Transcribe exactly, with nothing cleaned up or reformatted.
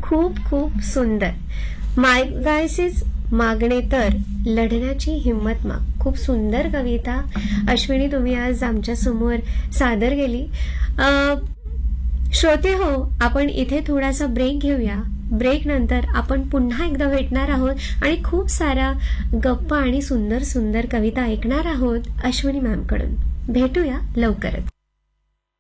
खूप खूप सुंदर. मागायचीच मागणे तर लढण्याची हिंमत माग. खूप सुंदर कविता अश्विनी तुम्ही आज आमच्या समोर सादर केली. श्रोते हो, आपण इथे थोडासा ब्रेक घेऊया. ब्रेक नंतर आपण पुन्हा एकदा भेटणार आहोत आणि खूप सारा गप्पा आणि सुंदर सुंदर कविता ऐकणार आहोत अश्विनी मॅम कडून. भेटूया लवकरच.